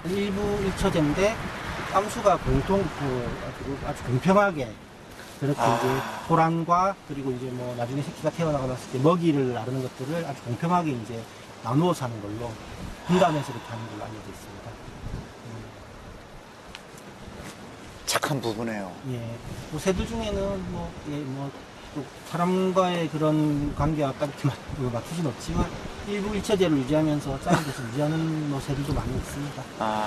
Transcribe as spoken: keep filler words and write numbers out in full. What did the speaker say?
일부 일처제인데 깜수가 공통 그 아주, 아주 공평하게 그렇게 아. 이제 호랑과 그리고 이제 뭐 나중에 새끼가 태어나갔을 때 먹이를 나르는 것들을 아주 공평하게 이제 나누어 사는 걸로 분담해서 이렇게 하는 걸로 알려져 있습니다. 착한 부부네요. 예, 뭐 새들 중에는 뭐, 예, 뭐, 또 사람과의 그런 관계와 아까 이렇게 맞, 맞출 수는 없지만 일부 일처제를 유지하면서 짝을 유지하는 뭐 새들도 많이 있습니다. 아.